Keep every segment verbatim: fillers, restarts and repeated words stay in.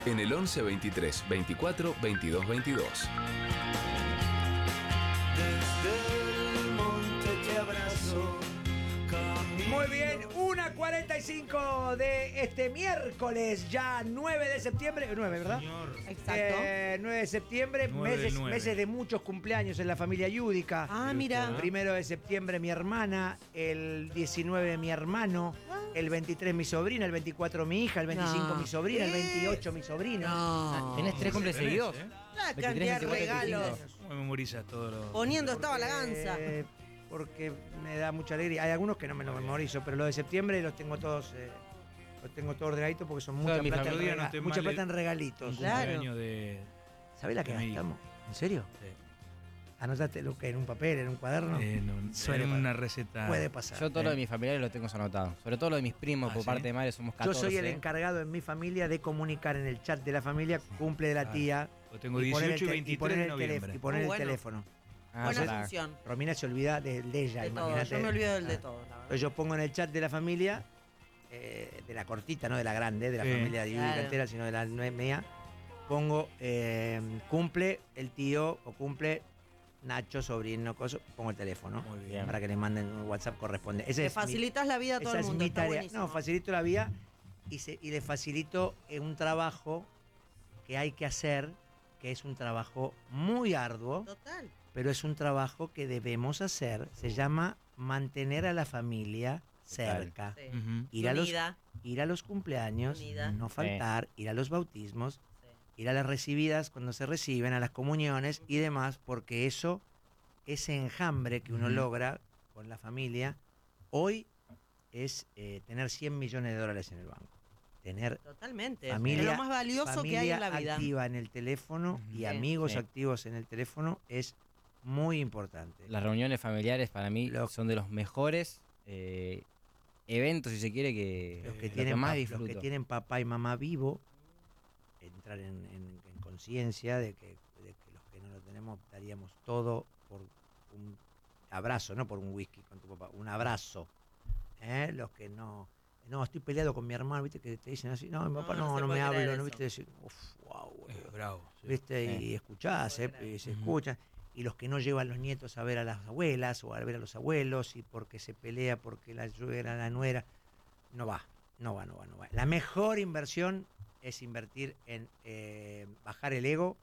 En el once veintitrés veinticuatro veintidós veintidós. Desde el monte te abrazo. Muy bien, una cuarenta y cinco de este miércoles, ya nueve de septiembre, nueve, ¿verdad? Señor. Exacto. Eh, nueve de septiembre, nueve del meses, nueve. meses de muchos cumpleaños en la familia Yudica. Ah, mira. Primero de septiembre mi hermana, el diecinueve mi hermano, el veintitrés mi sobrina, el veinticuatro mi hija, el veinticinco No. mi sobrina, el veintiocho mi sobrino. No. Tenés tres cumples Tenés, seguidos. ¿eh? La veintitrés, cantidad de veinticuatro, regalos. veinticinco. ¿Cómo memorizas todo lo...? Poniendo estaba la ganza. Eh, porque me da mucha alegría. Hay algunos que no me lo memorizo, pero los de septiembre los tengo todos, eh, los tengo todos ordenaditos porque son mucha mi plata, en, familia rega- no esté mucha mal, plata en Un regalitos. Claro. cumpleaños de... ¿Sabés la que de mi hijo. gastamos? ¿En serio? Sí. Anotate lo que en un papel, en un cuaderno. Eh, no, Suele en pasar. una receta. Puede pasar. Yo todo lo de mis familiares lo tengo anotado. Sobre todo lo de mis primos, Ah, por ¿sí? parte de madre somos Yo catorce. soy el encargado en mi familia de comunicar en el chat de la familia cumple de la Ah, tía. yo tengo y poner el dieciocho y te- veintitrés poner de el noviembre. teléfono- Y poner Muy el bueno. teléfono. Ah, Buena pará. función. Romina se olvida de, de ella, De todo. imagínate. Yo me olvido del de Ah. todos, la verdad. Entonces yo pongo en el chat de la familia, eh, de la cortita, no de la grande, de la Sí. familia de Yudica Claro. entera, sino de la nue- mía, pongo eh, cumple el tío o cumple Nacho, sobrino, coso, pongo el teléfono. Muy bien. Para que le manden un WhatsApp corresponde. Ese Le es mi- facilitas la vida a todo esa el es mundo. mi Está tarea. buenísimo. No, facilito la vida y, se- y le facilito eh, un trabajo que hay que hacer, que es un trabajo muy arduo, Total. pero es un trabajo que debemos hacer. Se llama mantener a la familia cerca. Sí. Ujú. Ir a los, Unida. ir a los cumpleaños, Unida. no faltar, ir a los bautismos, Sí. ir a las recibidas cuando se reciben, a las comuniones y demás, porque eso, ese enjambre que uno Ujú. logra con la familia, hoy es eh, tener cien millones de dólares en el banco. Tener Totalmente. familia, es lo más valioso que hay en la vida. activa en el teléfono y Sí. amigos Sí. activos en el teléfono es muy importante. Las reuniones familiares para mí Lo- son de los mejores eh, eventos, si se quiere, que, los que, lo tienen, más pa- los disfruto. que tienen papá y mamá vivo, entrar en, en- en conciencia de que, de que los que no lo tenemos daríamos todo por un abrazo, no por un whisky con tu papá, un abrazo. ¿Eh? Los que no, no, estoy peleado con mi hermano, viste que te dicen así, no, mi papá No, no, no no, se me puede hablo, creer no, eso. viste, decir, uff, wow, Eh, bravo. sí. ¿viste? Y escuchás, No ¿eh? puedo creer. Y se Ujú. escuchan. Y los que no llevan los nietos a ver a las abuelas o a ver a los abuelos y porque se pelea porque la suegra, la nuera, no va, no va, no va, no va. La mejor inversión es invertir en eh, bajar el ego,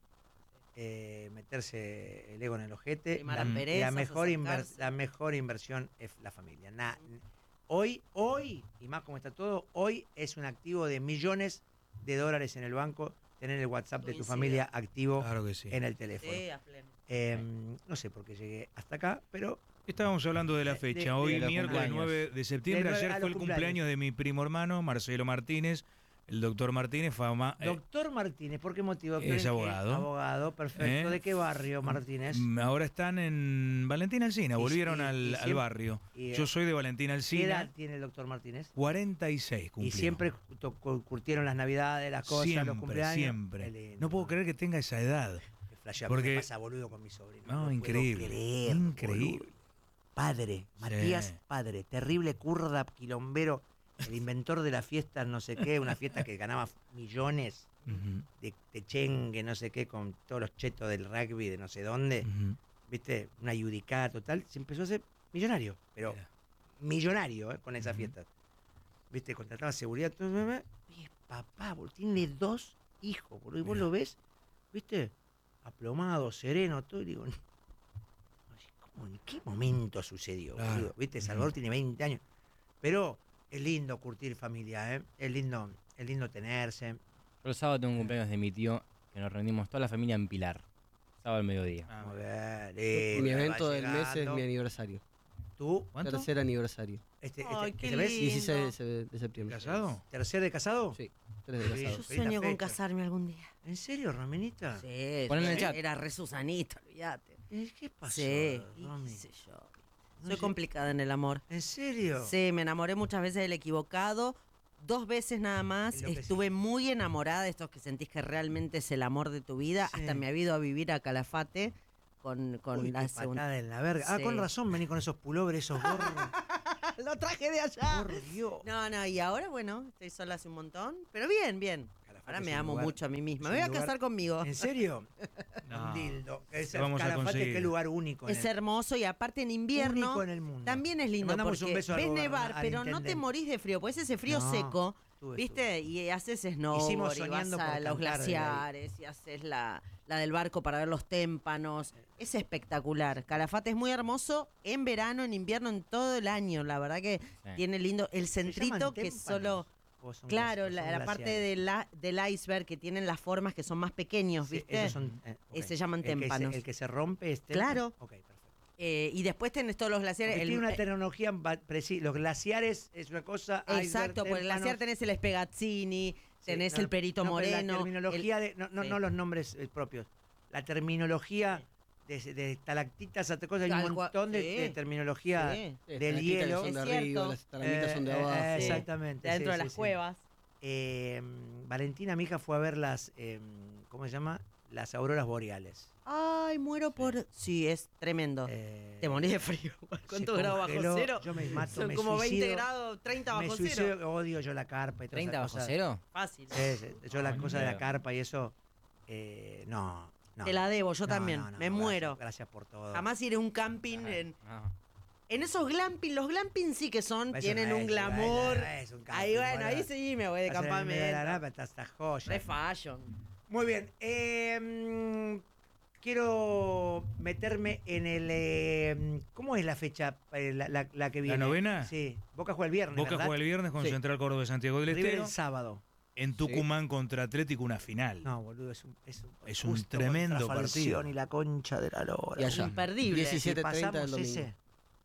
eh, meterse el ego en el ojete. Limar La, asperezas, la mejor inver- acercarse. la mejor inversión es la familia. Na- hoy, hoy, y más como está todo, hoy es un activo de millones de dólares en el banco tener el WhatsApp de tu Coincido. familia activo Claro que sí. en el teléfono. Sí, a pleno. Eh, no sé por qué llegué hasta acá, pero Estábamos hablando de la De- fecha. de- Hoy, de los miércoles cumpleaños. nueve de septiembre. De nueve- Ayer a fue los el cumpleaños cumpleaños. de mi primo hermano, Marcelo Martínez. El doctor Martínez, fama. eh, doctor Martínez, ¿por qué motivo? Es ¿Creen que- abogado. Abogado, perfecto. ¿Eh? ¿De qué barrio, Martínez? mm, ahora están en Valentín Alsina, Y- volvieron y- al, y al siempre- barrio. y, eh, Yo soy de Valentín ¿Qué edad Alsina. tiene el doctor Martínez? cuarenta y seis Y cumplió. siempre to- cu- curtieron las navidades, las cosas, siempre, los cumpleaños. Qué siempre. lindo. No puedo creer que tenga esa edad. Qué flashea, porque- me pasa boludo con mi sobrino. No, puedo increíble, creer, increíble. boludo. Padre, Matías Padre, terrible curda, quilombero, el inventor de la fiesta, no sé qué, una fiesta que ganaba millones Ujú, de, de chengue, no sé qué, con todos los chetos del rugby de no sé dónde. ujú. ¿Viste? Una yudicada total, se empezó a hacer millonario, pero Mira. millonario ¿eh? con esas Ujú. fiestas. ¿Viste? Contrataba seguridad, todo, bla, bla, y es papá, boludo, tiene dos hijos, boludo, y vos Mira. lo ves, ¿viste? Aplomado, sereno, todo, y digo, no, ¿cómo, ¿en qué momento sucedió, Claro. boludo? ¿Viste? Salvador Ujú. tiene veinte años, pero es lindo curtir familia, ¿eh? Es lindo, es lindo tenerse. Yo el sábado tengo un cumpleaños de mi tío, que nos reunimos toda la familia en Pilar. Sábado al mediodía. Ah, Muy bien, Mi lindo, evento va del mes es llegando. mi aniversario. ¿Tú? ¿Cuánto? Tercer aniversario. Este, Ay, este, qué ¿este mes? lindo. dieciséis de septiembre. ¿Casado? ¿Tercer de casado? Sí, tres de Sí. casado. Yo Feliz sueño con fecha. casarme algún día. ¿En serio, Raminita? Sí, Ponen en el yo chat. era re Susanita, olvídate. Eh, ¿Qué pasó, Sí, y Rami? qué sé yo. No Soy sé. complicada en el amor. ¿En serio? Sí, me enamoré muchas veces del equivocado. Dos veces nada más. Es lo que Estuve muy enamorada de estos que sentís que realmente es el amor de tu vida. Sí. Hasta me había ido a vivir a Calafate con, con Uy, la qué segunda. patada en la verga. Ah, Sí. con razón, vení con esos pullovers, esos gorros. Lo traje de allá. Por Dios. No, no, y ahora, bueno, estoy sola hace un montón. Pero bien, bien. Calafate Ahora es me un amo lugar- mucho a mí misma. es Me voy un a lugar- casar conmigo. ¿En serio? No. Un dildo. Es Te vamos a Calafate, conseguir. qué lugar único. en Es el- hermoso y aparte en invierno Único en el mundo. también es Le lindo mandamos porque un beso al ves goberna- nevar, al pero no te intendente. morís de frío, pues ese frío No, seco, estuve, ¿viste? Y haces snowboard Hicimos y vas soñando a por los cantar desde ahí. glaciares y haces la, la del barco para ver los témpanos. Es espectacular. Calafate es muy hermoso en verano, en invierno, en todo el año. La verdad que Sí. tiene lindo el ¿Se llaman centrito que témpanos? solo... ¿O son Claro, glaci- la, son la parte glaciares? de la, del iceberg que tienen las formas que son más pequeños, Sí, ¿viste? esos son, eh, Eh, ok. se llaman El que se- témpanos. El que se rompe es témpano. Claro. Ok, perfecto. Eh, y después tenés todos los glaciares. Porque el- tiene una eh, tecnología precisa. Los glaciares es una cosa. Exacto, iceberg, por el glaciar témpanos. tenés el Spegazzini, Sí, tenés no, el Perito no, pero Moreno. La terminología, el- de, no, no, sí. no los nombres eh, propios. La terminología de, de estalactitas hasta cosas. Hay un Tal cual, montón de, sí. de terminología Sí. Sí, del las hielo. Son de Es arriba, cierto. las estalactitas son de Eh, abajo. eh, Sí. Exactamente. de dentro sí, de sí, las sí. cuevas. Eh, Valentina, mi hija, fue a ver las. eh, ¿Cómo se llama? Las auroras boreales. Ay, muero por... Sí, es tremendo. Eh, Te morís de frío. se ¿Cuántos grados bajo congeló, cero? Yo me mato, Son me como veinte suicido, grados, treinta me bajo suicido, cero. odio yo la carpa y todas ¿treinta esas bajo cosas. cero? Fácil. Sí, sí, yo la Ah, ni cosa de la idea. carpa y eso, eh, no, no. Te la debo, yo No, también. no, no, me gracias, muero. Gracias por todo. Jamás iré a un camping Ah, en... ah. En esos glamping, los glamping sí que son, Eso tienen no un es, glamour. eso no es un Ahí camping, bueno, ahí boludo. sí me voy de Estás en el medio de la campamento. napa, estás esta joya. Re fashion. Muy bien. eh, mm, quiero meterme en el. eh, ¿Cómo es la fecha? eh, La, la- la que viene. novena? Sí. Boca juega el viernes. Boca ¿verdad? juega el viernes con Sí. Central Córdoba de Santiago del River Estero. el sábado. En Tucumán contra Atlético una final. No, boludo, es un, es un, Es un justo tremendo contra Falcioni partido. y la concha de la lora. Y allá. Imperdible. diecisiete treinta del pasamos domingo. ese,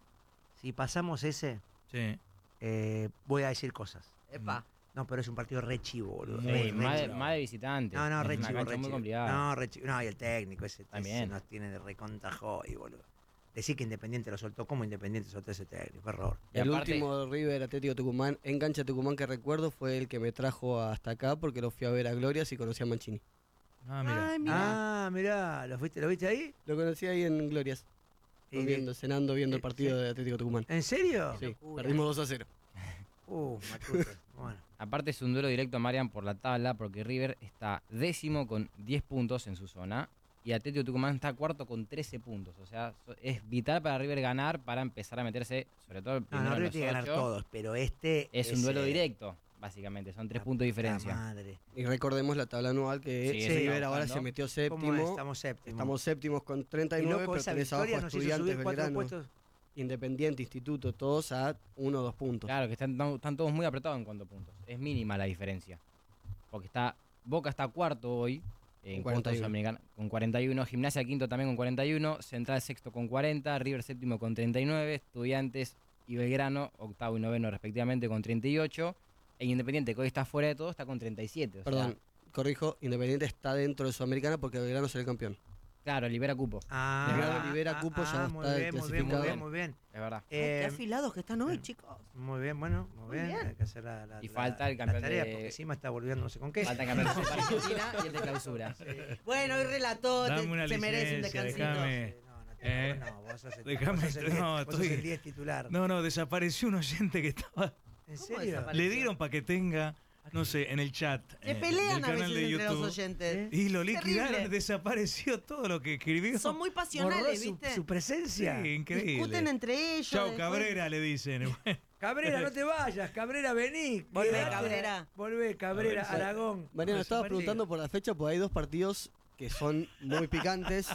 si pasamos ese, Sí. eh, voy a decir cosas. Epa. No, pero es un partido re chivo, boludo. Sí, re, re más, de, chivo. más de visitante. No, no, es re una chivo, cancha re muy chivo. complicada. No, re chivo. No, y el técnico ese, ese También. nos tiene de recontra joy, boludo. Decir que Independiente lo soltó, como Independiente soltó ese técnico, error. Y El aparte- último River Atlético Tucumán, en cancha Tucumán que recuerdo, fue el que me trajo hasta acá porque lo fui a ver a Glorias y conocí a Mancini. Ah, mira. Ay, mira. Ah, mirá, ¿lo, fuiste, ¿lo viste ahí? Lo conocí ahí en Glorias, Y- viendo, cenando, viendo eh, el partido sí. de Atlético Tucumán. ¿En serio? Sí, locura. perdimos dos a cero. Uh, Matute. Bueno. Aparte es un duelo directo, Marian, por la tabla, porque River está décimo con diez puntos en su zona y Atlético Tucumán está cuarto con trece puntos. O sea, so- es vital para River ganar para empezar a meterse, sobre todo el No, primero no, en River los tiene que ganar ocho. todos, pero este. Es un duelo eh, directo, básicamente. Son tres la puntos de puta diferencia. Madre. Y recordemos la tabla anual que Sí, eso River estamos ahora buscando. se metió ¿Cómo es? séptimo. Estamos séptimos. Estamos séptimos con treinta y Y nueve, loco, pero esa tenés abajo victoria a nos hizo Estudiantes, subir cuatro Belgrano, puestos. Independiente, Instituto, todos a uno o dos puntos. Claro, que están, están todos muy apretados en cuanto a puntos. Es mínima la diferencia. Porque está Boca está cuarto hoy en Con puntos cuarenta y uno. americanos con cuarenta y uno, Gimnasia quinto también con cuarenta y uno, Central sexto con cuarenta, River séptimo con treinta y nueve, Estudiantes y Belgrano octavo y noveno respectivamente con treinta y ocho, e Independiente, que hoy está fuera de todo, está con treinta y siete. O sea, Perdón, corrijo, Independiente está dentro de Sudamericana porque Belgrano será el campeón. claro, libera cupo, Ah, Belgrano libera cupo, ya muy está bien, muy bien, muy clasificado. bien, muy bien. es verdad. Ay, qué Eh, afilados que están hoy, chicos. Muy bien, bueno, muy, Muy bien. bien. Hay que hacer la, la, Y la- falta el la campeón tarea, de- porque encima está volviendo no sé con qué. Falta campeón de Copa Argentina y el de clausura. Bueno, hoy relató, te- Dame una se merece un licencia, descansito. déjame. Sí, no, no, Eh, no, vos sos el, déjame- vos sos el diez, no, vos sos estoy- el diez titular. No, no, desapareció un oyente que estaba. ¿En ¿Cómo serio? desapareció? Le dieron para que tenga, no sé, en el chat. Se eh, pelean del a canal veces de entre los YouTube. oyentes. Y lo liquidaron, Terrible. desapareció todo lo que escribió. Son muy Borró pasionales, su, ¿viste? su presencia. Sí, increíble. Discuten entre ellos. Chau, después- Cabrera, le dicen. Cabrera, no te vayas, Cabrera, vení. Volvé, quedate. Cabrera. Volvé, Cabrera, A ver, Aragón. Mariano, No, estaba desapareció. preguntando por la fecha, porque hay dos partidos que son muy picantes.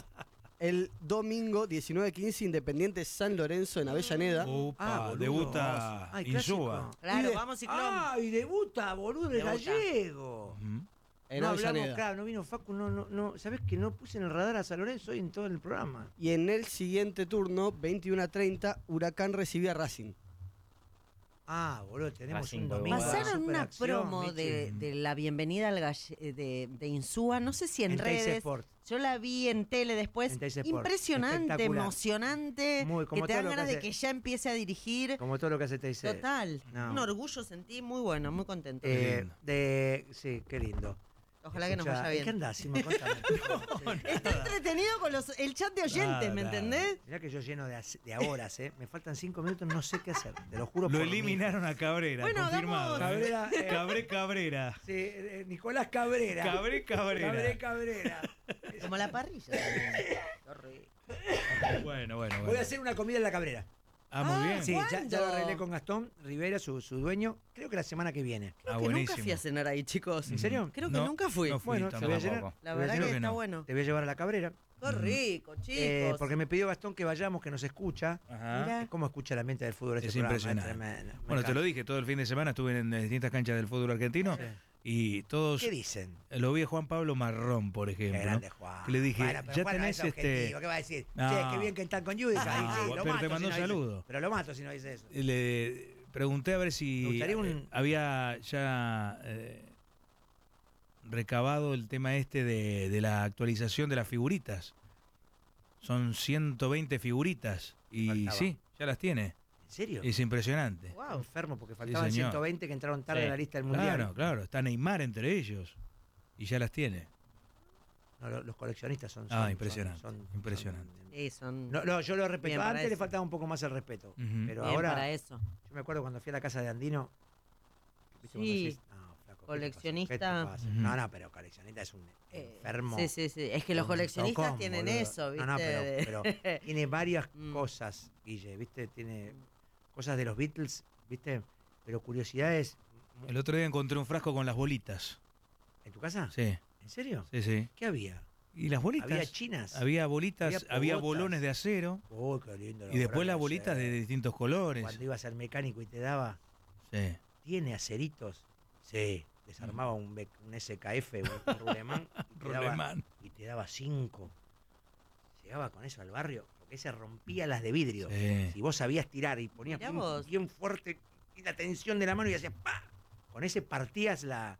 El domingo, diecinueve quince, Independiente San Lorenzo en Avellaneda. Upa, Ah, boludo. debuta Ay, clásico. Insúa. Claro, Y de- vamos, Ciclón. Ah, y debuta, boludo, el Debuta. gallego. Ujú. En no hablamos, Avellaneda. claro, no vino Facu, no, no, no. ¿Sabés que no puse en el radar a San Lorenzo hoy en todo el programa? Y en el siguiente turno, veintiuno a treinta, Huracán recibía a Racing. Ah, boludo, tenemos Racing, un huevo. domingo. de Pasaron una superacción, promo Michi. de, de la bienvenida al galle- de, de Insúa, no sé si en, En Teis redes. Sport. Yo la vi en tele después. En Teis Sport. Impresionante, Espectacular. emocionante. Muy, como que te todo dan lo que ganas de hace- que ya empiece a dirigir. Como todo lo que hace T I C. Total. No. Un orgullo sentí muy bueno, muy contento. Eh, de, sí, qué lindo. Ojalá que nos Escuchá, vaya ¿en bien. ¿Qué andás, Simo? Contame. Sí. Está entretenido con los, el chat de oyentes, Nada, ¿me nada. entendés? Mirá que yo lleno de, as- de horas, ¿eh? Me faltan cinco minutos, no sé qué hacer. Te lo juro Lo por mí. eliminaron a Cabrera, Bueno, confirmado. hagamos- ¿eh? Cabrera, eh, Cabré Cabrera. Sí, eh, Nicolás Cabrera. Cabré Cabrera. Cabré Cabrera. Como la parrilla también. Qué rico. Bueno, bueno, Voy a bueno. hacer una comida en la Cabrera. Ah, muy Ah, bien. Sí, ya, ya lo ¿Cuándo? arreglé con Gastón Rivera, su, su dueño. Creo que la semana que viene. Creo Ah, que nunca buenísimo. fui a cenar ahí, chicos. ¿En serio? Creo que No, nunca fui. no fui Bueno, te voy a tampoco. llenar. La Te voy a verdad llenar. que está no. bueno. Te voy a llevar a la Cabrera. Qué rico, chicos. Eh, porque me pidió Gastón que vayamos, que nos escucha. Ajá. Mirá. ¿Cómo escucha la mente del fútbol este Es programa? impresionante. tremendo. Me Bueno, te encanta. lo dije, todo el fin de semana estuve en distintas canchas del fútbol argentino Sí. y todos ¿Qué dicen? lo vi a Juan Pablo Marrón, por Qué ejemplo. grande Juan. que le dije, Bueno, pero ya Juan tenés es objetivo, este- ¿qué va a decir? No. Che, qué bien que están con Yudica. No, Y sí, lo pero mato te si mandó no dice- saludo. Pero lo mato si no dice eso. Le pregunté a ver Me si gustaría un- eh, había ya eh, recabado el tema este de, de la actualización de las figuritas. Son ciento veinte figuritas y Faltaba. sí, ya las tiene. ¿En serio? Es impresionante. Wow, enfermo, porque faltaban señor. ciento veinte que entraron tarde Sí. en la lista del mundial. Claro, claro, está Neymar entre ellos y ya las tiene. No, lo- los coleccionistas son. Ah, son- impresionante, son- son- impresionante. son- Sí, son No, no, yo lo respeto. Bien para Antes le eso. faltaba un poco más el respeto. Ujú. Pero bien ahora. para eso. Yo me acuerdo cuando fui a la casa de Andino. ¿viste cuando Sí. decís, "No, flaco, ¿qué te pasa? Coleccionista. ¿Qué te pasa?". Ujú. No, no, pero coleccionista es un Eh, enfermo. Sí, sí, sí. Es que los con coleccionistas Tocón, tienen boludo. eso, ¿viste? No, no, pero, pero tiene varias Mm. cosas, Guille, ¿viste? Tiene cosas de los Beatles, ¿viste? Pero curiosidades. El otro día encontré un frasco con las bolitas. ¿En tu casa? Sí, ¿En serio? sí, sí. ¿Qué había? Y las bolitas. ¿Había chinas? Había bolitas, Había había, pogotas. bolones de acero Uy, qué lindo. y después las las bolitas de distintos colores. Cuando ibas al mecánico y te daba, Sí. ¿tiene aceritos? Sí. Desarmaba un, be- un S K F, un, un rulemán, y te daba- Rulemán. y te daba cinco. Llegaba con eso al barrio, porque ese rompía las de vidrio. Sí. Si vos sabías tirar y ponías Mirá bien, vos. bien fuerte y la tensión de la mano y hacías ¡pa! Con ese partías la,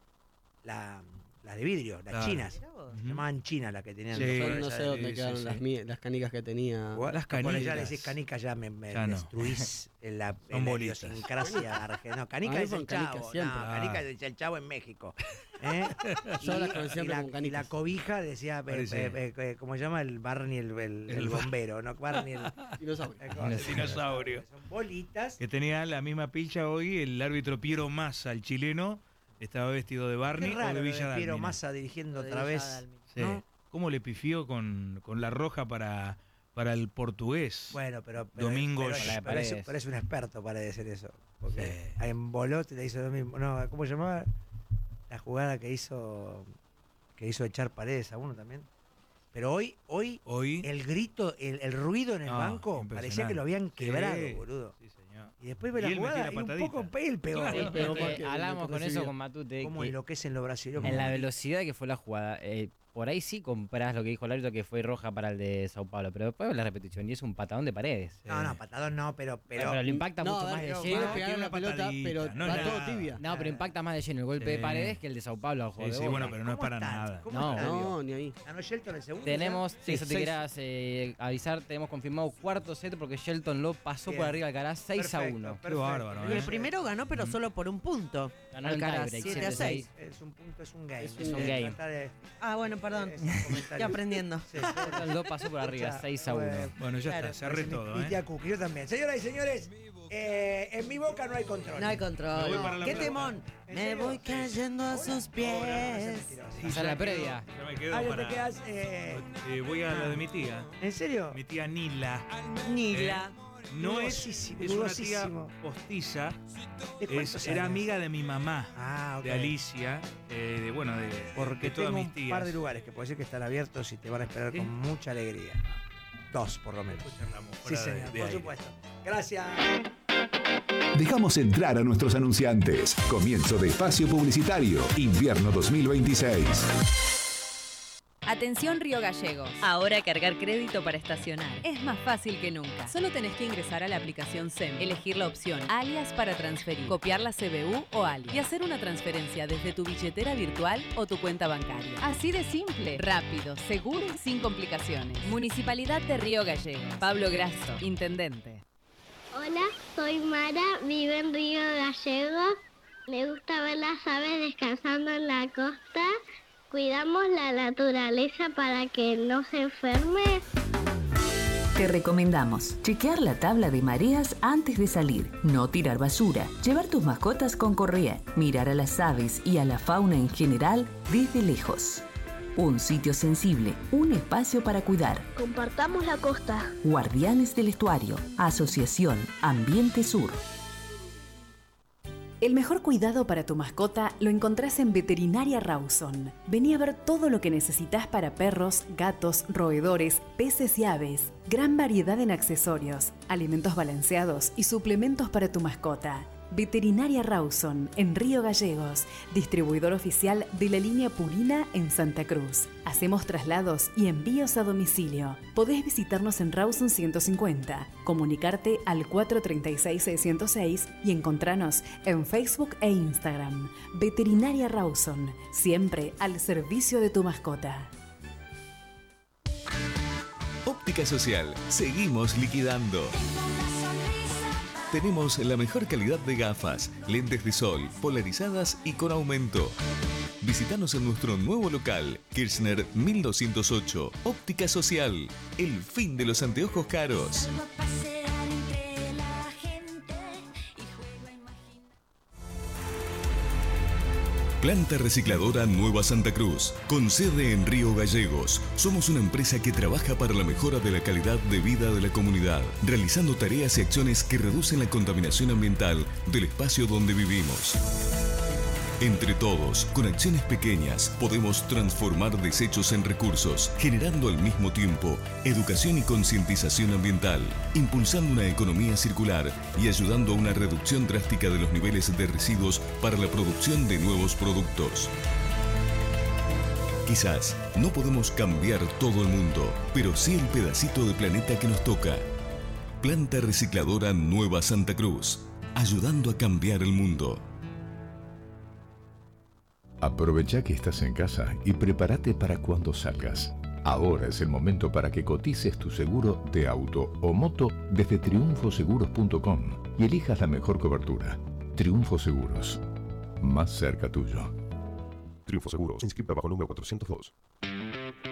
la, las de vidrio, las Claro. chinas. Mirá vos. Se llamaban chinas las que tenían. Sí. los Yo colores no esa sé de- dónde sí, quedaron sí, las, sí. mie- las canicas que tenía. Vos- Las vos ponés ya le canicas. decís canica, ya me, me Ya no. destruís en la, Son en la bolitas. idiosincrasia argentina. No, canica A mí es el son canicas chavo. siempre. No, Ah. canica es el chavo en México. ¿Eh? Yo y, las conocí y siempre la, con y canicas. la cobija decía, eh, Parece- eh, eh, ¿cómo se llama? El Barney, el, el- El el Bar- bombero, ¿no? Barney, el, Dinosaurio. el cosa, El dinosaurio. Son bolitas. Que tenía la misma pilcha hoy, el árbitro Piero Massa, el chileno, estaba vestido de Qué Barney o raro de lo de Villa Piero Dálmine. Massa dirigiendo Lo de otra Villa vez. Dálmine. Sí. ¿no? ¿Cómo le pifió con, con la roja para, para el portugués? Bueno, pero, pero, Domingo pero, Con la de pero es, Paredes. pero es un experto para decir eso. Porque Sí. en Bolote le hizo lo mismo. No, ¿cómo se llamaba? La jugada que hizo que hizo echar Paredes a uno también. Pero hoy, hoy Hoy. el grito, el, el ruido en el No, banco parecía que lo habían impresionante. quebrado, Sí. boludo. Sí, señor. Y después ve Y la él metió jugada la y un patadita. poco él pegó. Sí, Claro, pero porque porque hablamos lo con eso recibía. con Matute. Cómo que enloquecen los brasileños. en la velocidad que fue la jugada, eh, por ahí sí comprás lo que dijo el árbitro que fue roja para el de Sao Paulo, pero después ves la repetición y es un patadón de Paredes. No, no, patadón no, pero... Pero, pero lo impacta No, mucho a más ver, de no, lleno. va a tiene pegar una la pelota, patadita, pero no va es todo nada. tibia. No, pero impacta más de lleno el golpe Sí. de Paredes que el de Sao Paulo al Sí, juego sí, de Boca. bueno, pero no es ¿Cómo para están? nada. ¿Cómo No. están? No, ni ahí. ¿Ganó Shelton el segundo? Tenemos, ya? si eso te seis. quieras eh, avisar, tenemos confirmado cuarto set porque Shelton lo pasó Bien. por arriba al Alcaraz seis a Perfecto, uno. Qué bárbaro, Y ¿eh? el primero ganó, pero solo por un punto. Ganó el Alcaraz, tiebreak, siete a siete a seis. Es un punto, es un game. Es un Eh, game. trata de- Ah, bueno, perdón. esos comentarios. Estoy aprendiendo. Sí, Shelton lo pasó por arriba, Escucha, seis a uno. bueno, Bueno, ya Claro, está, cerré mi- todo, mi ¿eh? tía Cookie, yo también. Señoras y señores, eh, en mi boca no hay control. No hay control. Me voy para la ¡Qué plata. temón! ¿En Me serio? voy cayendo a sus pies. Hacer la previa. Ya me quedo Ah, ya para... te quedas. Eh, Eh, voy a la de mi tía. ¿En serio? Mi tía Nila. Nila. No es, Dudosísimo, es una tía dudosísimo. postiza. ¿De Es- cuántos era años? amiga de mi mamá, Ah, ok. de Alicia, eh, de, bueno, de, Porque de todas tengo mis un tías. par de lugares que puede ser que están abiertos y te van a esperar ¿Sí? con mucha alegría. Dos, por lo menos. Después charlamos Sí, fuera de- señor, de por aire. supuesto. Gracias. Dejamos entrar a nuestros anunciantes. Comienzo de espacio publicitario. Invierno dos mil veintiséis. Atención Río Gallegos. Ahora cargar crédito para estacionar es más fácil que nunca. Solo tenés que ingresar a la aplicación S E M, elegir la opción alias para transferir, copiar la C B U o alias y hacer una transferencia desde tu billetera virtual o tu cuenta bancaria. Así de simple, rápido, seguro y sin complicaciones. Municipalidad de Río Gallegos. Pablo Grasso, Intendente. Hola, soy Mara, vivo en Río Gallegos. Me gusta ver las aves descansando en la costa cuidamos la naturaleza para que no se enferme. Te recomendamos chequear la tabla de mareas antes de salir, no tirar basura, llevar tus mascotas con correa, mirar a las aves y a la fauna en general desde lejos. Un sitio sensible, un espacio para cuidar. Compartamos la costa. Guardianes del Estuario, Asociación Ambiente Sur. El mejor cuidado para tu mascota lo encontrás en Veterinaria Rawson. Vení a ver todo lo que necesitas para perros, gatos, roedores, peces y aves. Gran variedad en accesorios, alimentos balanceados y suplementos para tu mascota. Veterinaria Rawson, en Río Gallegos, distribuidor oficial de la línea Purina en Santa Cruz. Hacemos traslados y envíos a domicilio. Podés visitarnos en Rawson ciento cincuenta, comunicarte al cuatro tres seis, seis cero seis y encontranos en Facebook e Instagram. Veterinaria Rawson, siempre al servicio de tu mascota. Óptica Social, seguimos liquidando. Tenemos la mejor calidad de gafas, lentes de sol, polarizadas y con aumento. Visítanos en nuestro nuevo local, Kirchner mil doscientos ocho, Óptica Social, el fin de los anteojos caros. Planta Recicladora Nueva Santa Cruz, con sede en Río Gallegos. Somos una empresa que trabaja para la mejora de la calidad de vida de la comunidad, realizando tareas y acciones que reducen la contaminación ambiental del espacio donde vivimos. Entre todos, con acciones pequeñas, podemos transformar desechos en recursos, generando al mismo tiempo educación y concientización ambiental, impulsando una economía circular y ayudando a una reducción drástica de los niveles de residuos para la producción de nuevos productos. Quizás no podemos cambiar todo el mundo, pero sí el pedacito de planeta que nos toca. Planta Recicladora Nueva Santa Cruz, ayudando a cambiar el mundo. Aprovecha que estás en casa y prepárate para cuando salgas. Ahora es el momento para que cotices tu seguro de auto o moto desde triunfo seguros punto com y elijas la mejor cobertura. Triunfo Seguros, más cerca tuyo. Triunfo Seguros, inscrita bajo número cuatrocientos dos.